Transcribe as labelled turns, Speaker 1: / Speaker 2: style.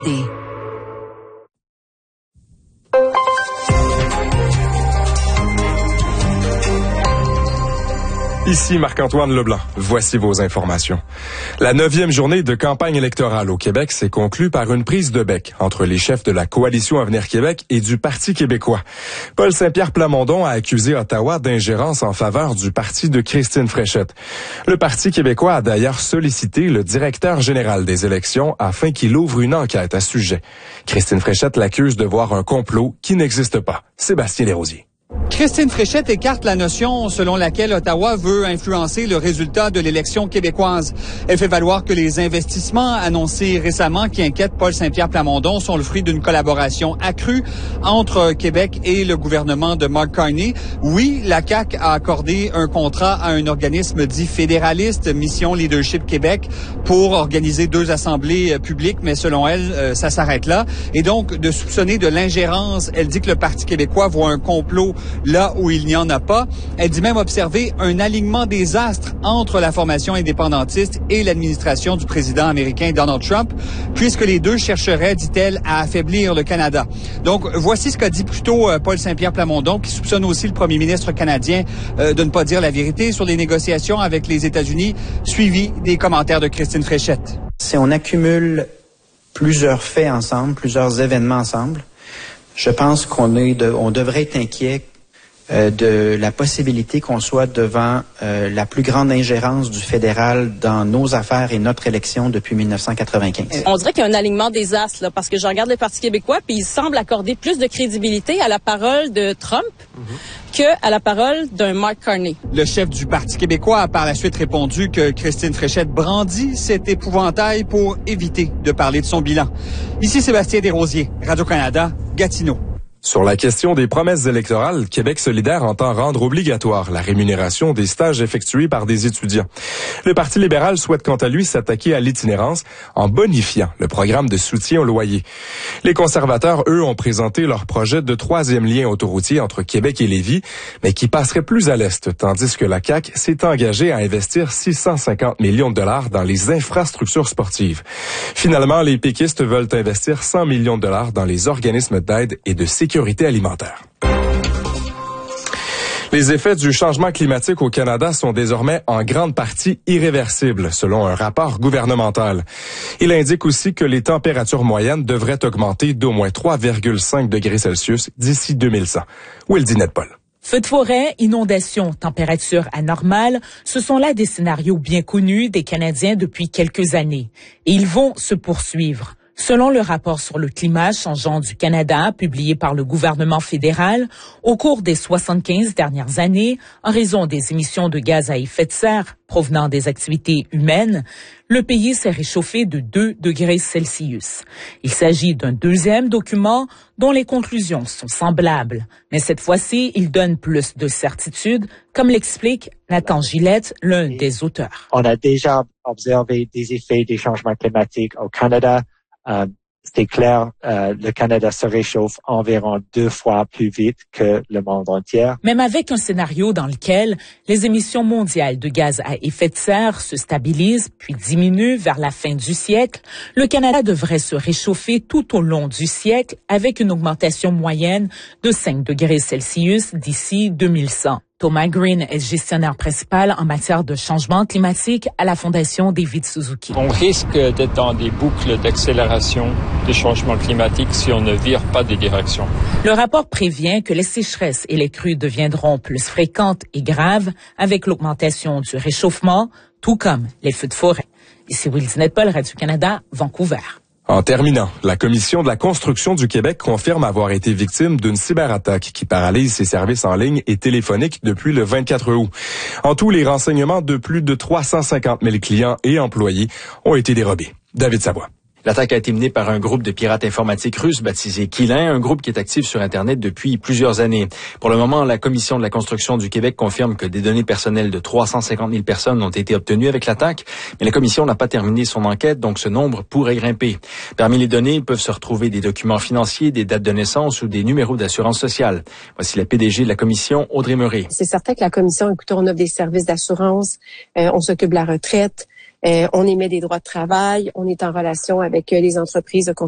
Speaker 1: Ici Marc-Antoine Leblanc. Voici vos informations. La 9e journée de campagne électorale au Québec s'est conclue par une prise de bec entre les chefs de la Coalition Avenir Québec et du Parti québécois. Paul Saint-Pierre Plamondon a accusé Ottawa d'ingérence en faveur du parti de Christine Fréchette. Le Parti québécois a d'ailleurs sollicité le directeur général des élections afin qu'il ouvre une enquête à ce sujet. Christine Fréchette l'accuse de voir un complot qui n'existe pas. Sébastien Desrosiers.
Speaker 2: Christine Fréchette écarte la notion selon laquelle Ottawa veut influencer le résultat de l'élection québécoise. Elle fait valoir que les investissements annoncés récemment qui inquiètent Paul Saint-Pierre Plamondon sont le fruit d'une collaboration accrue entre Québec et le gouvernement de Mark Carney. Oui, la CAQ a accordé un contrat à un organisme dit fédéraliste, Mission Leadership Québec, pour organiser 2 assemblées publiques, mais selon elle, ça s'arrête là. Et donc, de soupçonner de l'ingérence, elle dit que le Parti québécois voit un complot là où il n'y en a pas. Elle dit même observer un alignement des astres entre la formation indépendantiste et l'administration du président américain Donald Trump, puisque les deux chercheraient, dit-elle, à affaiblir le Canada. Donc, voici ce qu'a dit plus tôt Paul Saint-Pierre Plamondon, qui soupçonne aussi le premier ministre canadien de ne pas dire la vérité sur les négociations avec les États-Unis, suivi des commentaires de Christine Fréchette.
Speaker 3: Si on accumule plusieurs faits ensemble, plusieurs événements ensemble, je pense qu'on devrait être inquiet de la possibilité qu'on soit devant la plus grande ingérence du fédéral dans nos affaires et notre élection depuis 1995.
Speaker 4: On dirait qu'il y a un alignement des astres, là, parce que je regarde le Parti québécois, puis il semble accorder plus de crédibilité à la parole de Trump que à la parole d'un Mark Carney.
Speaker 2: Le chef du Parti québécois a par la suite répondu que Christine Fréchette brandit cet épouvantail pour éviter de parler de son bilan. Ici Sébastien Desrosiers, Radio-Canada, Gatineau.
Speaker 1: Sur la question des promesses électorales, Québec solidaire entend rendre obligatoire la rémunération des stages effectués par des étudiants. Le Parti libéral souhaite quant à lui s'attaquer à l'itinérance en bonifiant le programme de soutien au loyer. Les conservateurs, eux, ont présenté leur projet de 3e lien autoroutier entre Québec et Lévis, mais qui passerait plus à l'est, tandis que la CAQ s'est engagée à investir 650 millions de dollars dans les infrastructures sportives. Finalement, les péquistes veulent investir 100 millions de dollars dans les organismes d'aide et de sécurité alimentaire. Les effets du changement climatique au Canada sont désormais en grande partie irréversibles, selon un rapport gouvernemental. Il indique aussi que les températures moyennes devraient augmenter d'au moins 3,5 degrés Celsius d'ici 2100. Will Dinette-Paul.
Speaker 5: Feux de forêt, inondations, températures anormales, ce sont là des scénarios bien connus des Canadiens depuis quelques années. Et ils vont se poursuivre. Selon le rapport sur le climat changeant du Canada, publié par le gouvernement fédéral, au cours des 75 dernières années, en raison des émissions de gaz à effet de serre provenant des activités humaines, le pays s'est réchauffé de 2 degrés Celsius. Il s'agit d'un deuxième document dont les conclusions sont semblables. Mais cette fois-ci, il donne plus de certitude, comme l'explique Nathan Gillette, l'un des auteurs.
Speaker 6: On a déjà observé des effets des changements climatiques au Canada. C'est clair, le Canada se réchauffe environ 2 fois plus vite que le monde entier.
Speaker 5: Même avec un scénario dans lequel les émissions mondiales de gaz à effet de serre se stabilisent puis diminuent vers la fin du siècle, le Canada devrait se réchauffer tout au long du siècle avec une augmentation moyenne de 5 degrés Celsius d'ici 2100. Thomas Green est gestionnaire principal en matière de changement climatique à la Fondation David Suzuki.
Speaker 7: On risque d'être dans des boucles d'accélération du changement climatique si on ne vire pas de direction.
Speaker 5: Le rapport prévient que les sécheresses et les crues deviendront plus fréquentes et graves avec l'augmentation du réchauffement, tout comme les feux de forêt. Ici Will Dinette-Paul, Radio-Canada, Vancouver.
Speaker 1: En terminant, la Commission de la construction du Québec confirme avoir été victime d'une cyberattaque qui paralyse ses services en ligne et téléphoniques depuis le 24 août. En tout, les renseignements de plus de 350 000 clients et employés ont été dérobés. David Savoie.
Speaker 8: L'attaque a été menée par un groupe de pirates informatiques russes baptisé Kylin, un groupe qui est actif sur Internet depuis plusieurs années. Pour le moment, la Commission de la construction du Québec confirme que des données personnelles de 350 000 personnes ont été obtenues avec l'attaque, mais la Commission n'a pas terminé son enquête, donc ce nombre pourrait grimper. Parmi les données, peuvent se retrouver des documents financiers, des dates de naissance ou des numéros d'assurance sociale. Voici la PDG de la Commission, Audrey Murray.
Speaker 9: C'est certain que la Commission, écoutez, on offre des services d'assurance, on s'occupe de la retraite, on émet des droits de travail, on est en relation avec les entreprises de construction